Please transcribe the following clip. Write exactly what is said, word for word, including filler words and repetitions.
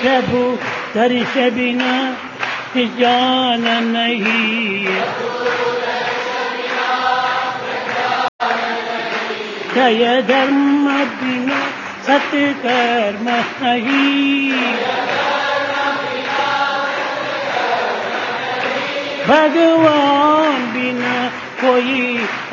प्रभु दर्श बिना जान नहीं, दया धर्म बिना सत्कर्म नहीं, भगवान बिना कोई